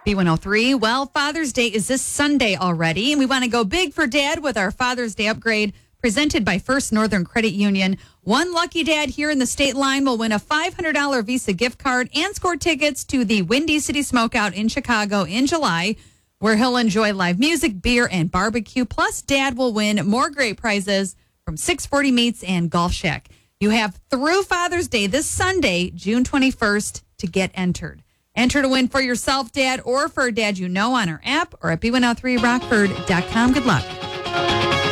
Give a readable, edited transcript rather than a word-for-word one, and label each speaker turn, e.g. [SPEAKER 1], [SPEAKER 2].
[SPEAKER 1] B103. Well, Father's Day is this Sunday already, and we want to go big for Dad with our Father's Day upgrade presented by First Northern Credit Union. One lucky dad here in the state line will win a $500 Visa gift card and score tickets to the Windy City Smokeout in Chicago in July, where he'll enjoy live music, beer, and barbecue. Plus, Dad will win more great prizes from 640 Meats and Golf Shack. You have through Father's Day this Sunday, June 21st, to get entered. Enter to win for yourself, Dad, or for a dad you know on our app or at B103Rockford.com. Good luck.